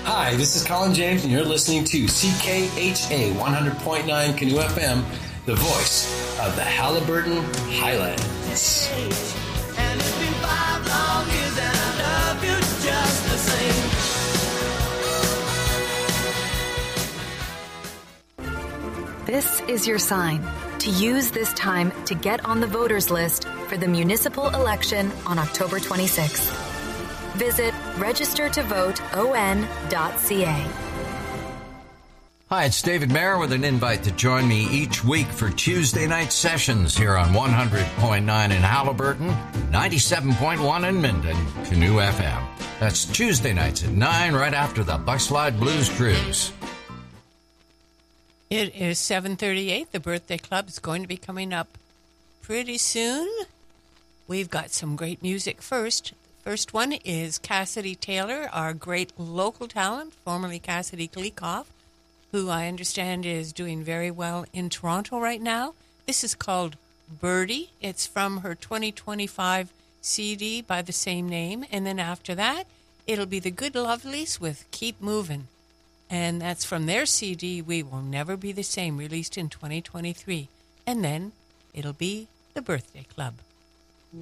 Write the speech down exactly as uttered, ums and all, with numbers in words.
Hi, this is Colin James, and you're listening to C K H A one hundred point nine Canoe F M, the voice of the Haliburton Highlands. And it's been five long years, and I love you just the same. This is your sign to use this time to get on the voters list for the municipal election on October twenty-sixth. Visit register to vote o n dot c a. Hi, it's David Mayer with an invite to join me each week for Tuesday night sessions here on one hundred point nine in Haliburton, ninety-seven point one in Minden, Canoe F M. That's Tuesday nights at nine, right after the Buckslide Blues Cruise. It is seven thirty-eight. The birthday club is going to be coming up pretty soon. We've got some great music first. First one is Cassidy Taylor, our great local talent, formerly Cassidy Gleekoff, who I understand is doing very well in Toronto right now. This is called Birdie. It's from her twenty twenty-five C D by the same name. And then after that, it'll be the Good Lovelies with Keep Movin'. And that's from their C D, We Will Never Be the Same, released in twenty twenty-three. And then it'll be the Birthday Club.